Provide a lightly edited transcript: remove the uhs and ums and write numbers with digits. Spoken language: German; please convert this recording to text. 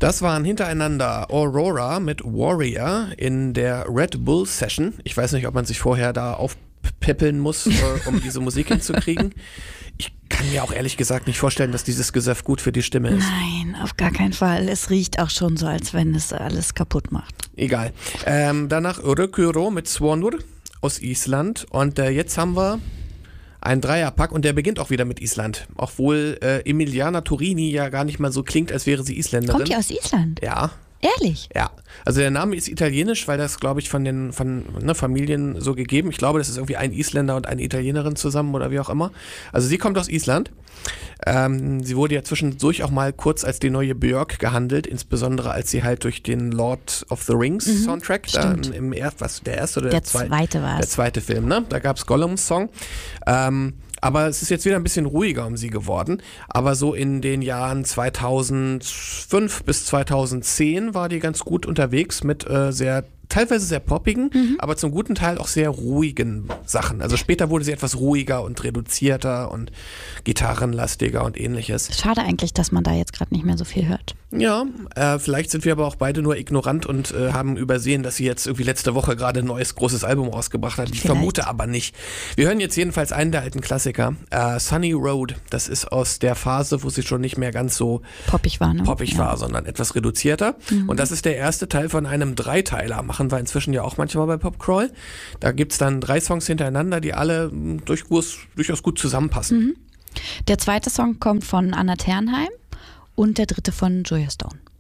Das waren hintereinander Aurora mit Warrior in der Red Bull Session. Ich weiß nicht, ob man sich vorher da aufpäppeln muss, um diese Musik hinzukriegen. Ich kann mir auch ehrlich gesagt nicht vorstellen, dass dieses Gesöff gut für die Stimme ist. Nein, auf gar keinen Fall. Es riecht auch schon so, als wenn es alles kaputt macht. Egal. Danach Rökyro mit Svonur aus Island. Und jetzt haben wir einen Dreierpack und der beginnt auch wieder mit Island. Obwohl Emiliana Torini ja gar nicht mal so klingt, als wäre sie Isländerin. Kommt die aus Island? Ja. Ehrlich? Ja, also der Name ist italienisch, weil das, glaube ich, von den Familien so gegeben. Ich glaube, das ist irgendwie ein Isländer und eine Italienerin zusammen oder wie auch immer. Also sie kommt aus Island. Sie wurde ja zwischendurch auch mal kurz als die neue Björk gehandelt, insbesondere als sie halt durch den Lord of the Rings Soundtrack, da der erste oder der zweite war es. Der zweite Film, ne? Da gab es Gollums Song. Aber es ist jetzt wieder ein bisschen ruhiger um sie geworden. Aber so in den Jahren 2005 bis 2010 war die ganz gut unterwegs mit teilweise sehr poppigen, aber zum guten Teil auch sehr ruhigen Sachen. Also später wurde sie etwas ruhiger und reduzierter und gitarrenlastiger und ähnliches. Schade eigentlich, dass man da jetzt gerade nicht mehr so viel hört. Ja, vielleicht sind wir aber auch beide nur ignorant und haben übersehen, dass sie jetzt irgendwie letzte Woche gerade ein neues großes Album rausgebracht hat. Ich vermute aber nicht. Wir hören jetzt jedenfalls einen der alten Klassiker, Sunny Road. Das ist aus der Phase, wo sie schon nicht mehr ganz so poppig war, war, sondern etwas reduzierter. Und das ist der erste Teil von einem Dreiteiler. Machen wir inzwischen ja auch manchmal bei Popcrawl. Da gibt es dann 3 Songs hintereinander, die alle durchaus gut zusammenpassen. Der zweite Song kommt von Anna Ternheim und der dritte von Julia Stone.